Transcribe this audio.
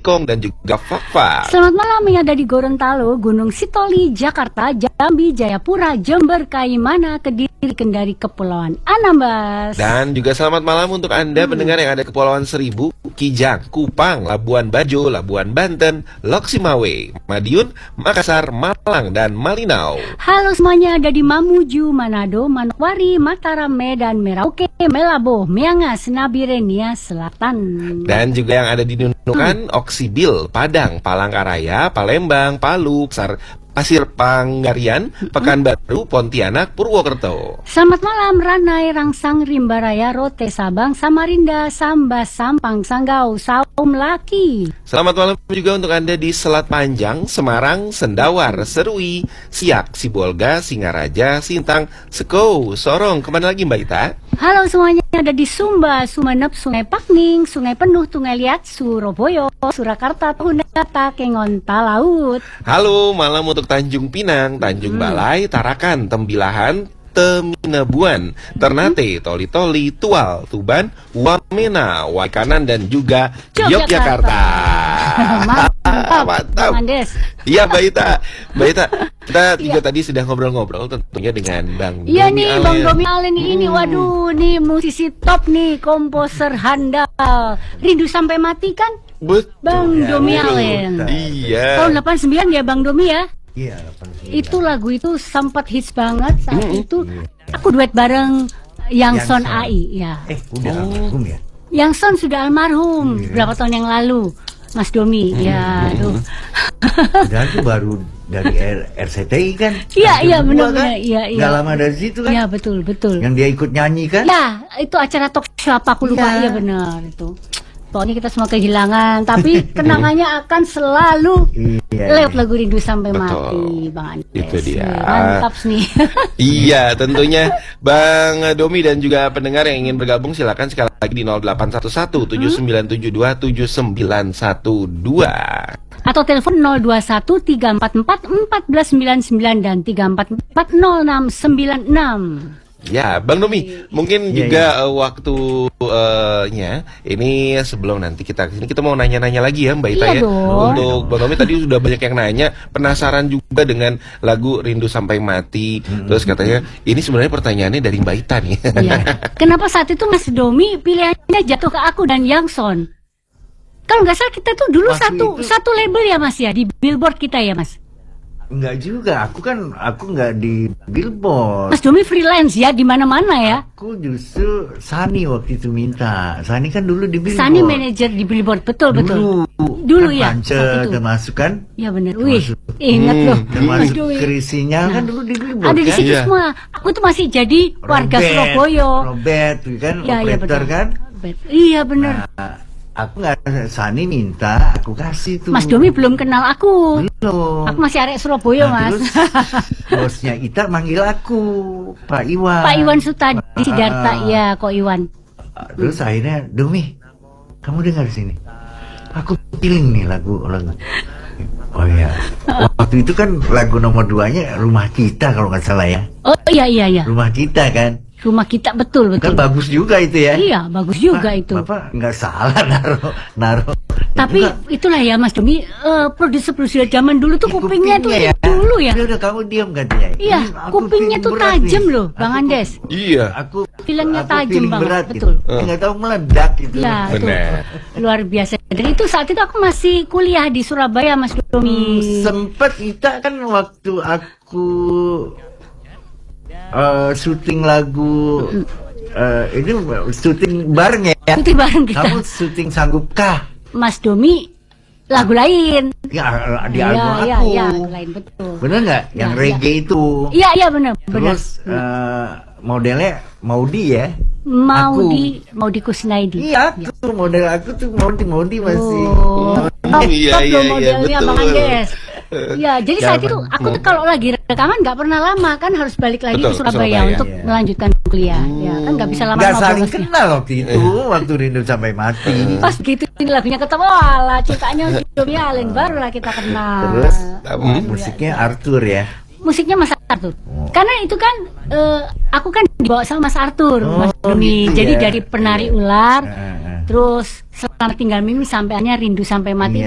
Ikong dan juga Fafa. Selamat malam yang ada di Gorontalo, Gunung Sitoli, Jakarta, Jambi, Jayapura, Jember, Kaimana, Kediri, Kendari, Kepulauan Anambas. Dan juga selamat malam untuk Anda pendengar yang ada Kepulauan Seribu, Kijang, Kupang, Labuan Bajo, Labuan Banten, Loksimawe, Madiun, Makassar, Malang, dan Malinau. Halo semuanya, ada di Mamuju, Manado, Manokwari, Mataram, Medan, Merauke, Melabo, Miangas, Nabire, Nia Selatan. Dan juga yang ada di Nunukan, Oksibil, Padang, Palangkaraya, Palembang, Palu, Pasir Panggarian, Pekanbaru, Pontianak, Purwokerto. Selamat malam Ranai, Rangsang, Rimbaraya, Rote, Sabang, Samarinda, Sambas, Sampang, Sanggau, Saum, Laki. Selamat malam juga untuk Anda di Selat Panjang, Semarang, Sendawar, Serui, Siak, Sibolga, Singaraja, Sintang, Sekou, Sorong. Kemana lagi Mbak Ita? Halo semuanya, ada di Sumba, Sumenep, Sungai Pakning, Sungai Penuh, Tungai Liat, Surabaya, Surakarta, Tundata, Kengon, Talaut. Halo, malam untuk Tanjung Pinang, Tanjung Balai, Tarakan, Tembilahan, Teminabuan, Ternate, Toli-Toli, Tual, Tuban, Wamena, Waikanan, dan juga Yogyakarta. Mantap. Iya, Mbak Ita. Kita juga tadi sudah ngobrol-ngobrol tentunya dengan Bang Domi. Iya nih, Bang Domi Alen ini, waduh, nih musisi top nih, komposer handal. Rindu Sampai Mati kan? Betul. Bang Domi Alen. Iya. Tahun 89 ya Bang Domi ya? Iya, 89. Itu lagu itu sempat hits banget saat itu. Aku duet bareng Yangson AI ya. Udah almarhum ya? Yangson sudah almarhum berapa tahun yang lalu, Mas Domi. Ya, aduh. Padahal itu baru dari RCTI kan? Iya, benar-benar. Iya. Gak lama dari situ kan? Iya, betul. Yang dia ikut nyanyi kan? Ya, itu acara talk show apa aku lupa. Iya, benar itu. Pokoknya kita semua kehilangan, tapi kenangannya akan selalu lewat lagu Rindu Sampai Mati, Bang Andes. Itu dia. Mantap nih. Iya, tentunya Bang Domi dan juga pendengar yang ingin bergabung silakan sekali lagi di 0811 7972 7912 atau telepon 021 344 1499 dan 344 0696. Ya, Bang Domi, mungkin juga waktunya ini sebelum nanti kita kesini kita mau nanya-nanya lagi ya Mbak Ita ya. Untuk Bang Domi tadi sudah banyak yang nanya, penasaran juga dengan lagu Rindu Sampai Mati. Terus katanya ini sebenarnya pertanyaannya dari Mbak Ita nih. Iya. Kenapa saat itu Mas Domi pilihannya jatuh ke aku dan Yangson? Kalau nggak salah kita tuh dulu satu label ya Mas ya, di Billboard kita ya Mas. Enggak juga, aku enggak di Billboard. Mas Domi freelance ya di mana-mana ya. Aku justru Sani waktu itu minta. Sani kan dulu di Billboard. Sani manajer di Billboard, betul. Dulu kan ya. Termasuk kan? Ya benar. Wih, ingat loh. Termasuk Krisinya kan dulu di Billboard. Ada di situ semua. Aku tuh masih jadi warga Surabaya. Robert kan, operator kan? Iya benar. Aku nggak, Sani minta, aku kasih tuh. Mas Domi belum kenal aku. Belum. Aku masih arek Surabaya, Mas. Terus bosnya Ita manggil aku, Pak Iwan. Pak Iwan Sutadi Sidarta, ya, kok Iwan. Terus akhirnya, Domi, kamu dengar sini. Aku feeling nih lagu. Oh iya. Waktu itu kan lagu nomor 2-nya Rumah Kita kalau nggak salah ya. Oh iya. Rumah Kita kan. Rumah Kita, betul. Kan bagus juga itu ya. Iya, bagus juga itu. Bapak nggak salah naruh. Tapi itulah ya Mas Domi, produser zaman dulu tuh kupingnya tuh ya. Dulu ya. Udah kamu diam katanya. Iya, kupingnya tuh tajam loh, Bang Andes. Iya. Filmnya tajam banget, betul. Gitu. Nggak tahu meledak gitu. Ya, luar biasa. Dan itu saat itu aku masih kuliah di Surabaya, Mas Domi. Sempet Ita kan waktu aku syuting lagu ini syuting bareng ya. Syuting bareng kita. Kamu syuting Sanggupkah? Mas Domi lagu lain. Ya di album aku. Iya, lagu lain betul. Bener nggak? Yang reggae itu. Iya benar. Terus modelnya Maudi ya. Maudi Kusnaidi. Iya, aku model aku tuh Maudi masih. Iya modelnya betul. Bang Andes. Ya, jadi saat itu aku tuh kalau lagi rekaman nggak pernah lama kan, harus balik lagi ke Surabaya untuk melanjutkan kuliah. Ya kan nggak bisa lama-lama. Nggak saling kenal waktu itu, waktu Rindu Sampai Mati. Pas gitu ini lagunya ketemu, walah ceritanya Domi Alen, barulah kita kenal. Terus musiknya Arthur ya. Musiknya Mas Arthur. Karena itu kan aku kan dibawa sama Mas Arthur, Mas Domi. Gitu jadi ya. dari penari ular, terus Selamat Tinggal Mimi sampai akhirnya Rindu Sampai Mati.